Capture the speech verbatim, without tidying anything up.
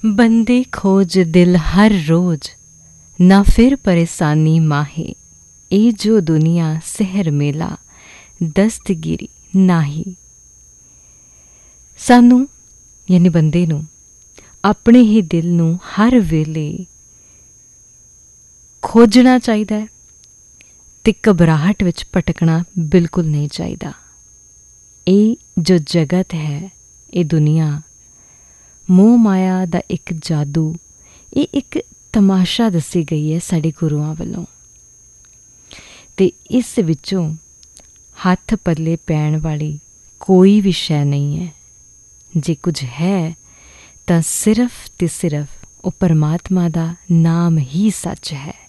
बंदे खोज दिल हर रोज, ना फिर परेशानी माहे। ए जो दुनिया सहर मेला, दस्तगिरी नाही। सानू यानी बंदे नू अपने ही दिल नू हर वेले खोजना चाहिदा है ते घबराहट विच भटकना बिल्कुल नहीं चाहिदा। ये जो जगत है, ये दुनिया मोह माया दा एक जादू, ये एक तमाशा दसी गई है साडे गुरुआं वल्लों ते इस विचों हत्थ पल्ले पैण वाली कोई भी शै नहीं है। जे कुछ है तां सिर्फ ते सिर्फ वो परमात्मा दा नाम ही सच है।